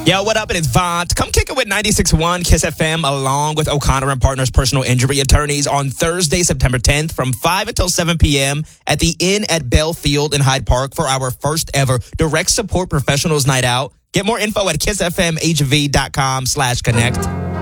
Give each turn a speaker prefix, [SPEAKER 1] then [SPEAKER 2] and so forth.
[SPEAKER 1] Yo, what up? It is Vaughn. Come kick it with 96.1 Kiss FM along with O'Connor and Partners Personal Injury Attorneys on Thursday, September 10th from 5 until 7 p.m. at the Inn at Bell Field in Hyde Park for our first ever Direct Support Professionals Night Out. Get more info at kissfmhv.com/connect.